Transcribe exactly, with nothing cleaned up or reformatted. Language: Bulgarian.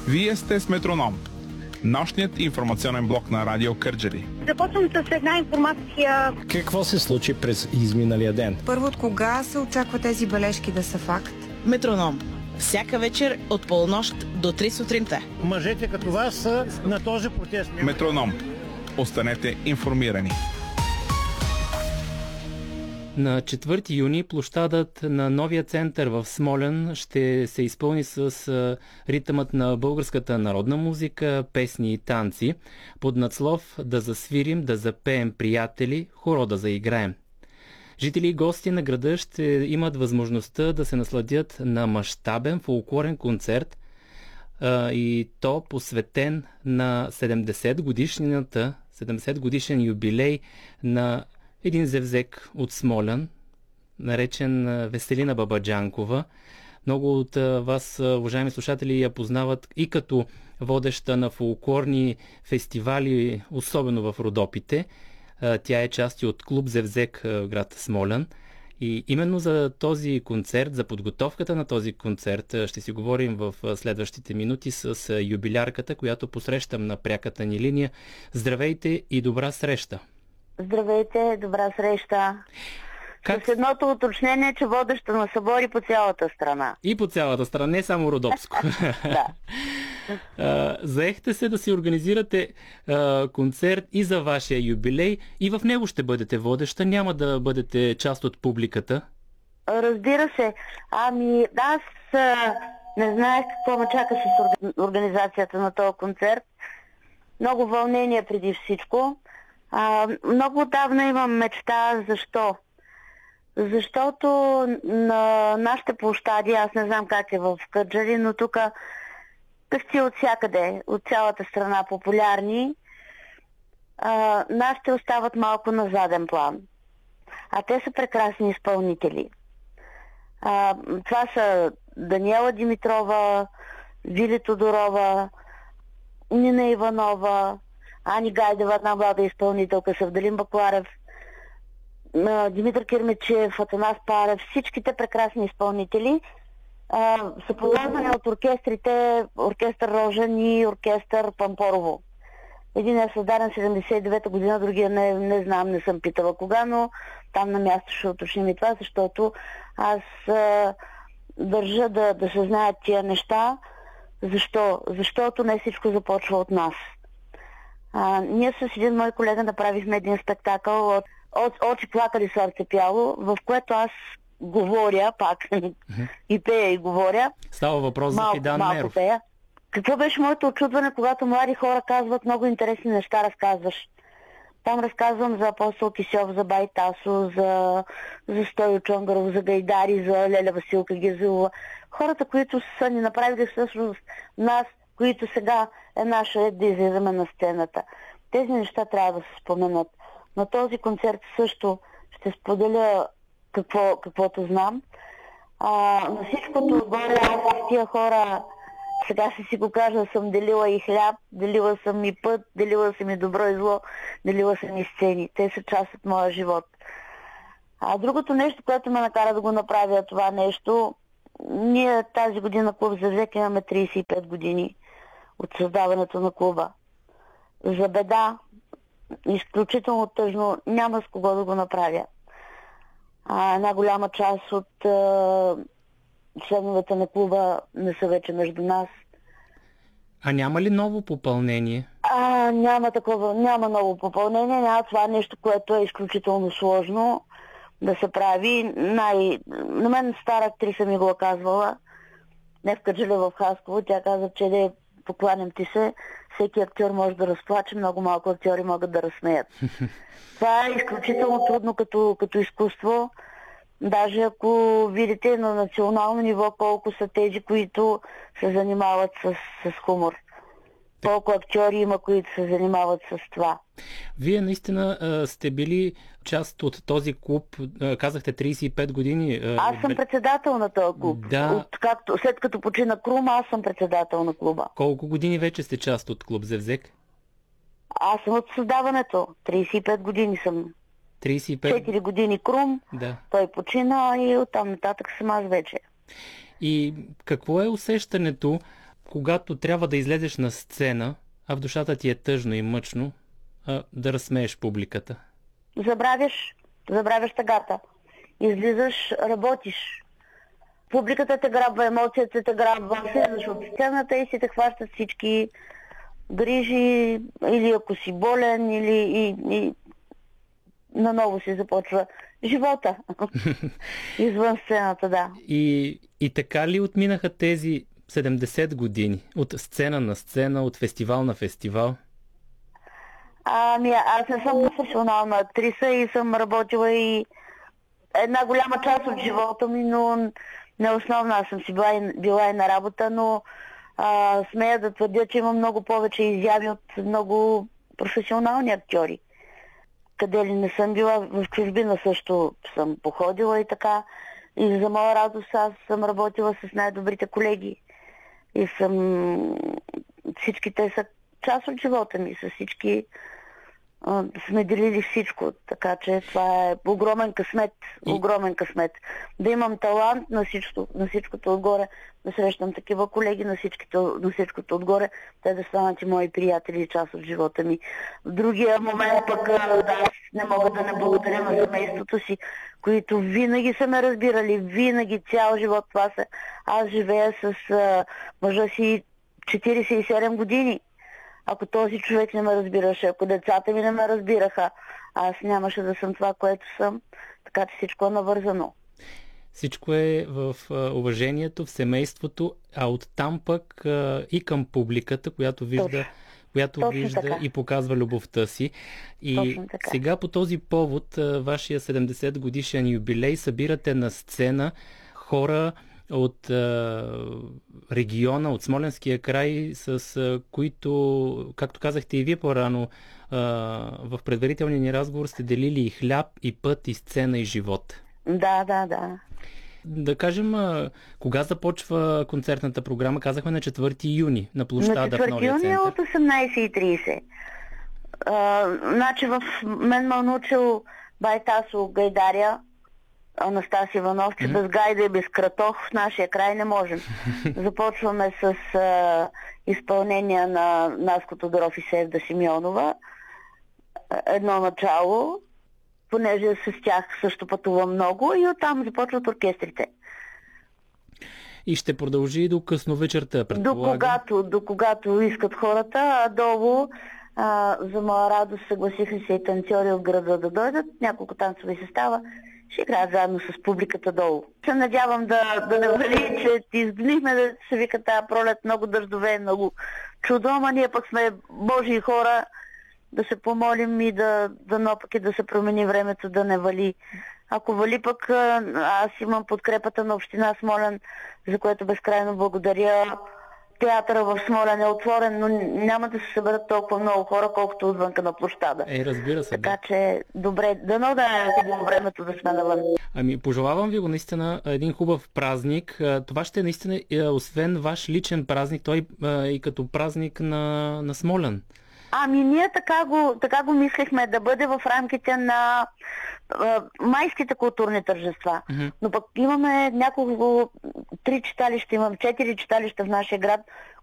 Вие сте с Метроном, нощният информационен блок на Радио Кърджали. Започвам с една информация. Какво се случи през изминалия ден? Първо, от кога се очаква тези бележки да са факт? Метроном. Всяка вечер от полунощ до три сутринта. Мъжете като вас са на този протест. Метроном. Останете информирани. На четвърти юни площадът на новия център в Смолян ще се изпълни с ритъмът на българската народна музика, песни и танци, под надслов "Да засвирим, да запеем, приятели, хоро да заиграем". Жители и гости на града ще имат възможността да се насладят на мащабен фолклорен концерт, и то посветен на седемдесет годишнината, седемдесет годишен юбилей на един зевзек от Смолян, наречен Веселина Бабаджанкова. Много от вас, уважаеми слушатели, я познават и като водеща на фолклорни фестивали, особено в Родопите. Тя е част от клуб Зевзек в град Смолян. И именно за този концерт, за подготовката на този концерт ще си говорим в следващите минути с юбилярката, която посрещам на пряката ни линия. Здравейте и добра среща! Здравейте, добра среща! Как... С едното уточнение, че водеща на събори по цялата страна. И по цялата страна, не само Родопско. Да. Заехте се да си организирате а, концерт и за вашия юбилей, и в него ще бъдете водеща, няма да бъдете част от публиката. Разбира се. Ами, аз а, не знаех какво ме чака с организацията на този концерт. Много вълнение преди всичко. А, много отдавна имам мечта. Защо? Защото на нашите площади, аз не знам как е в Кърджали, но тук певци от всякъде, от цялата страна популярни, а, нашите остават малко на заден план. А те са прекрасни изпълнители. А, това са Даниела Димитрова, Вили Тодорова, Нина Иванова, Ани Гайдева, една млада изпълнителка, Севдалин Бакларев, Димитър Кирмичев, Атанас Парев, всичките прекрасни изпълнители а, са подвързани от оркестрите оркестър Рожен и оркестър Пампорово. Един е създаден седемдесет и девета година, другия не, не знам, не съм питала кога, но там на място ще уточним и това, защото аз а, държа да, да се знаят тия неща. Защо? Защото не всичко започва от нас. А, ние с един мой колега направихме един спектакъл от От, очи плакали, сърце пяло, в което аз говоря пак и пея и говоря. Става въпрос за Фидан Меров. Пея. Какво беше моето очудване, когато млади хора казват много интересни неща, разказваш. Там разказвам за Апостол Кисьов, за Байтасо, за, за Стойо Чонгаров, за Гайдари, за Леля Василка Гезилова. Хората, които са ни направили всъщност нас, които сега е наша ред да излизаме на сцената. Тези неща трябва да се споменат. На този концерт също ще споделя какво, каквото знам. А, на всичкото отгоре, аз с тия хора, сега ще си го кажа, съм делила и хляб, делила съм и път, делила съм и добро и зло, делила съм и сцени. Те са част от моя живот. А другото нещо, което ме накара да го направя това нещо, ние тази година клуб Зевзек имаме трийсет и пет години от създаването на клуба. За беда, изключително тъжно, няма с кого да го направя. А, една голяма част от а, членовете на клуба не са вече между нас. А няма ли ново попълнение? А, няма такова, няма ново попълнение, няма това нещо, което е изключително сложно да се прави. Най... На мен стара актриса ми го казвала, не в Кърджали, в Хасково, тя каза, че да покланям ти се, всеки актьор може да разплаче, много малко актьори могат да разсмеят. Това е изключително трудно като, като изкуство. Даже ако видите на национално ниво колко са тези, които се занимават с, с хумор. Колко актьори има, които се занимават с това. Вие наистина а, сте били част от този клуб, а, казахте трийсет и пет години. А, аз съм председател на този клуб. Да. От, както, след като почина Крум, аз съм председател на клуба. Колко години вече сте част от клуб Зевзек? Аз съм от създаването. трийсет и пет години съм. трийсет и пет... четири години Крум, да. Той почина и оттам нататък съм аз вече. И какво е усещането когато трябва да излезеш на сцена, а в душата ти е тъжно и мъчно, а, да разсмееш публиката? Забравяш, забравяш тъгата. Излизаш, работиш. Публиката те грабва, емоцията те грабва, слизаш от сцената и си те хващат всички грижи, или ако си болен, или и, и наново си започва живота. Извън сцената, да. И, и така ли отминаха тези седемдесет години? От сцена на сцена, от фестивал на фестивал? Ами, аз не съм професионална актриса и съм работила и една голяма част от живота ми, но не основна. Аз съм си била и, била и на работа, но а, смея да твърдя, че имам много повече изяви от много професионални актьори. Къде ли не съм била, в чужбина също съм походила и така. И за моя радост аз съм работила с най-добрите колеги. И съм... Всички те са част от живота ми. С всички а, сме делили всичко. Така че това е огромен късмет. И... Огромен късмет. Да имам талант на, всичко, на всичкото отгоре, да срещам такива колеги на, всичкото, на всичкото отгоре, те да станат и мои приятели и част от живота ми. В другия момент пък да, аз не мога да не благодаря на семейството си, които винаги са ме разбирали, винаги цял живот това са. Аз живея с а, мъжа си четирийсет и седем години. Ако този човек не ме разбираше, ако децата ми не ме разбираха, аз нямаше да съм това, което съм. Така че всичко е навързано. Всичко е в а, уважението, в семейството, а оттам пък а, и към публиката, която вижда, която Точно вижда така. и показва любовта си. И сега по този повод, а, вашия седемдесет годишен юбилей, събирате на сцена хора от а, региона, от Смолянския край, с а, които, както казахте и вие по-рано, а, в предварителния ни разговор сте делили и хляб, и път, и сцена, и живот. Да, да, да. Да кажем, а, кога започва концертната програма? Казахме на четвърти юни на площада на в Новия четвърти юни център. от осемнайсет и трийсет. Uh, значи в мен ме научил Байтасо Гайдаря, Анастас Иванов, че mm-hmm. без гайда и без кратох в нашия край не можем. Започваме с uh, изпълнение на Наско Тодоров и Севда Симеонова. Едно начало, понеже с тях също пътувам много и оттам започват оркестрите. И ще продължи до късно вечерта, предполагам. До когато, до когато искат хората, а долу а, за моя радост съгласиха се и танцори от града да дойдат. Няколко танцови състава ще играят заедно с публиката долу. Се надявам да, да не вали, че изгнихме да се вика тази пролет, много дъждове, много чудо, ама ние пък сме Божии хора, да се помолим и да, да но пък и да се промени времето, да не вали. Ако вали пък, аз имам подкрепата на община Смолян, за което безкрайно благодаря. Театъра в Смолян е отворен, но няма да се съберат толкова много хора, колкото отвънка на площада. Е, разбира се. Така че, добре, дано да е хубаво времето да сме навън. Ами, пожелавам ви го наистина един хубав празник. Това ще е наистина, освен ваш личен празник, той и като празник на, на Смолян. Ами ние така го, така го мислихме да бъде в рамките на а, майските културни тържества. Mm-hmm. Но пък имаме няколко, три читалища, имам четири читалища в нашия град,